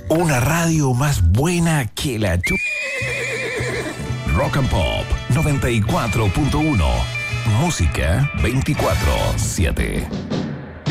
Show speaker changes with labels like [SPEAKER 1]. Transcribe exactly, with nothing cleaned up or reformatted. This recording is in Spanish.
[SPEAKER 1] Una radio más buena que la tu... Rock and Pop noventa y cuatro punto uno. Música veinticuatro siete.